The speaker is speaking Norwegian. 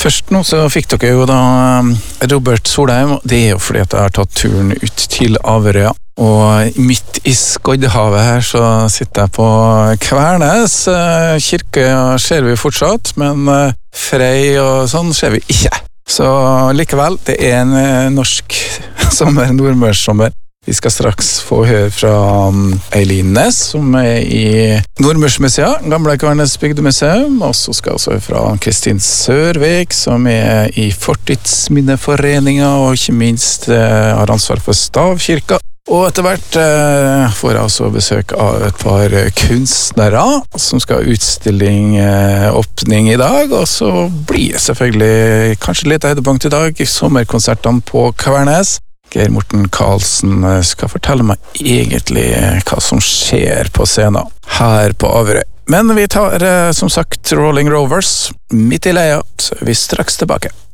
Først nå så fikk dere jo da Robert Solheim, det jo fordi at jeg har tatt turen ut til Averøya. Og midt i Skoddhavet her så sitter jeg på Kvernes. Kirke ser vi fortsatt, men Frei og sånn ser vi ikke. Så likevel, det en norsk sommer, nordmørssommer. Vi skal straks få høre fra Eileen Næss, som i Nordmørsmuseet, gamle Kvernes bygdemuseum, og så skal vi også høre fra Kristin Sørvik, som i Fortidsminneforeningen, og ikke minst har ansvar for Stavkirka. Og etter hvert får jeg også besøk av et par kunstnere som skal ha utstilling-åpning i dag, og så blir det selvfølgelig kanskje litt høydepunkt i dag, sommerkonsertene på Kvernes. Geir Morten Karlsen skal fortelle meg egentlig hva som skjer på scenen her på Averøy. Men vi tar som sagt Rolling Rovers midt i leia, så er vi straks tilbake.